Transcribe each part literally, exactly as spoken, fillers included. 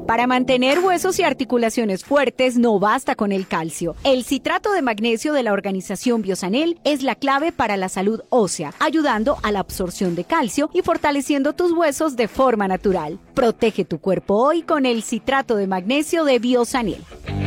Para mantener huesos y articulaciones fuertes no basta con el calcio. El citrato de magnesio de la organización Biosanel es la clave para la salud ósea, ayudando a la absorción de calcio y fortaleciendo tus huesos de forma natural. Protege tu cuerpo hoy con el citrato de magnesio de Biosanel.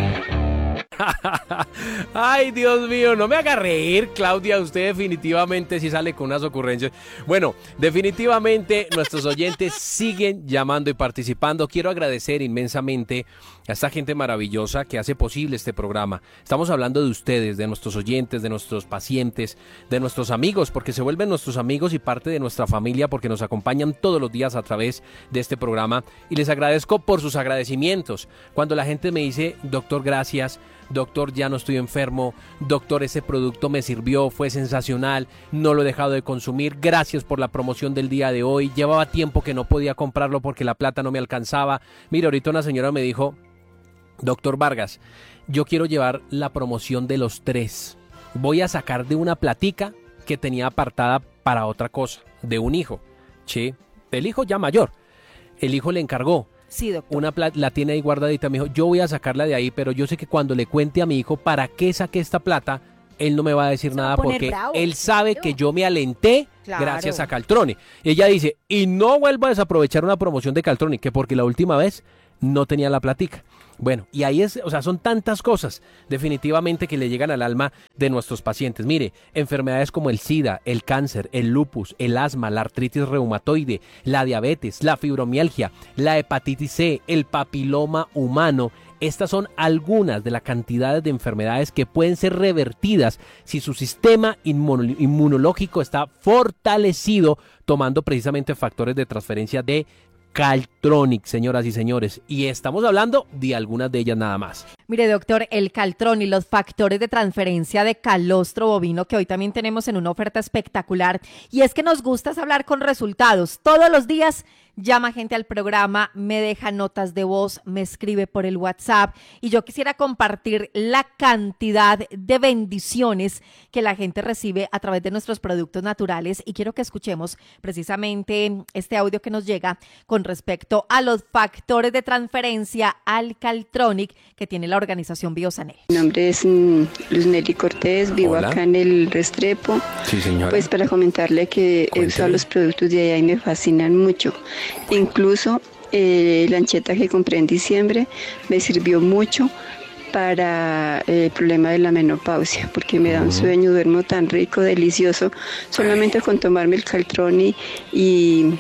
Ay, Dios mío, no me haga reír, Claudia, usted definitivamente sí sale con unas ocurrencias. Bueno, definitivamente nuestros oyentes siguen llamando y participando. Quiero agradecer inmensamente a esta gente maravillosa que hace posible este programa. Estamos hablando de ustedes, de nuestros oyentes, de nuestros pacientes, de nuestros amigos, porque se vuelven nuestros amigos y parte de nuestra familia, porque nos acompañan todos los días a través de este programa, y les agradezco por sus agradecimientos. Cuando la gente me dice, doctor, gracias, doctor, ya no estoy enfermo, doctor, ese producto me sirvió, fue sensacional, no lo he dejado de consumir, gracias por la promoción del día de hoy, llevaba tiempo que no podía comprarlo porque la plata no me alcanzaba. Mira, ahorita una señora me dijo, doctor Vargas, yo quiero llevar la promoción de los tres, voy a sacar de una platica que tenía apartada para otra cosa, de un hijo, sí, el hijo ya mayor, el hijo le encargó. Sí, doctor. Una plata, la tiene ahí guardadita, me dijo, yo voy a sacarla de ahí, pero yo sé que cuando le cuente a mi hijo para qué saqué esta plata, él no me va a decir nada porque bravo, él sabe claro. que yo me alenté claro. gracias a Caltroni. Ella dice, y no vuelvo a desaprovechar una promoción de Caltroni, que porque la última vez no tenía la platica. Bueno, y ahí es, o sea, son tantas cosas definitivamente que le llegan al alma de nuestros pacientes. Mire, enfermedades como el SIDA, el cáncer, el lupus, el asma, la artritis reumatoide, la diabetes, la fibromialgia, la hepatitis C, el papiloma humano. Estas son algunas de las cantidades de enfermedades que pueden ser revertidas si su sistema inmun- inmunológico está fortalecido, tomando precisamente factores de transferencia de Caltronic, señoras y señores, y estamos hablando de algunas de ellas nada más. Mire, doctor, el Caltronic, los factores de transferencia de calostro bovino que hoy también tenemos en una oferta espectacular, y es que nos gusta hablar con resultados. Todos los días llama gente al programa, me deja notas de voz, me escribe por el WhatsApp, y yo quisiera compartir la cantidad de bendiciones que la gente recibe a través de nuestros productos naturales, y quiero que escuchemos precisamente este audio que nos llega con respecto a los factores de transferencia al Caltronic que tiene la organización Biosanel. Mi nombre es mm, Luz Nelly Cortés, vivo Hola. acá en el Restrepo. Sí, señora. Pues para comentarle que he usado los productos de allá y me fascinan mucho. Incluso eh, la ancheta que compré en diciembre me sirvió mucho para el problema de la menopausia, porque me da un sueño, duermo tan rico, delicioso, solamente con tomarme el Caltroni y...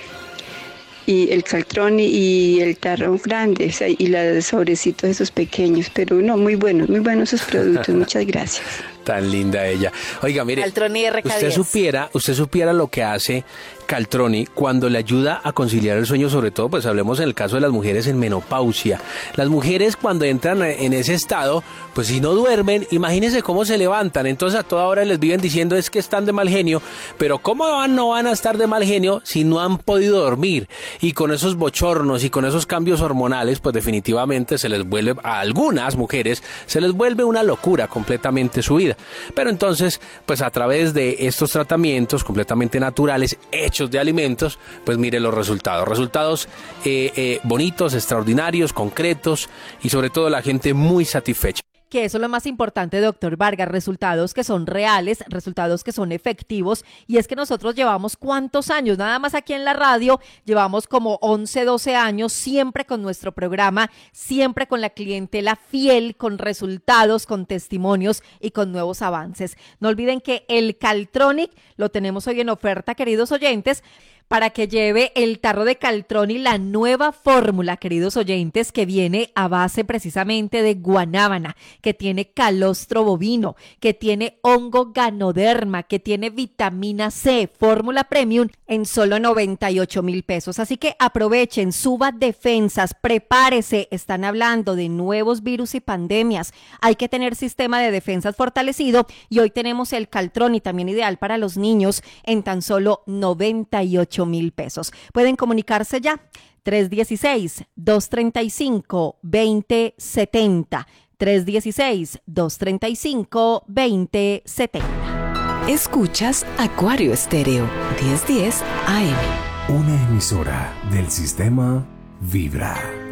y el Caltroni y el tarro grande, o sea, y los sobrecitos esos pequeños, pero no, muy buenos, muy buenos esos productos, muchas gracias. Tan linda ella. Oiga, mire, Caltroni R K diez. usted supiera, usted supiera lo que hace Caltroni cuando le ayuda a conciliar el sueño, sobre todo, pues hablemos en el caso de las mujeres en menopausia. Las mujeres cuando entran en ese estado, pues si no duermen, imagínense cómo se levantan. Entonces a toda hora les viven diciendo es que están de mal genio, pero ¿cómo van, no van a estar de mal genio si no han podido dormir? Y con esos bochornos y con esos cambios hormonales, pues definitivamente se les vuelve, a algunas mujeres, se les vuelve una locura completamente su vida. Pero entonces, pues a través de estos tratamientos completamente naturales, hechos de alimentos, pues mire los resultados. Resultados eh, eh, bonitos, extraordinarios, concretos y sobre todo la gente muy satisfecha. Que eso es lo más importante, doctor Vargas, resultados que son reales, resultados que son efectivos, y es que nosotros llevamos ¿cuántos años? Nada más aquí en la radio, llevamos como once, doce años, siempre con nuestro programa, siempre con la clientela fiel, con resultados, con testimonios y con nuevos avances. No olviden que el Caltronic lo tenemos hoy en oferta, queridos oyentes, para que lleve el tarro de Caltroni, la nueva fórmula, queridos oyentes, que viene a base precisamente de guanábana, que tiene calostro bovino, que tiene hongo ganoderma, que tiene vitamina C, fórmula premium en solo noventa y ocho mil pesos. Así que aprovechen, suba defensas, prepárese, están hablando de nuevos virus y pandemias. Hay que tener sistema de defensas fortalecido y hoy tenemos el Caltroni, también ideal para los niños, en tan solo noventa y ocho mil pesos. Pueden comunicarse ya, tres uno seis, dos tres cinco, dos cero siete cero, tres uno seis, dos tres cinco, dos cero siete cero. Escuchas Acuario Estéreo, diez diez A M. Una emisora del sistema Vibra.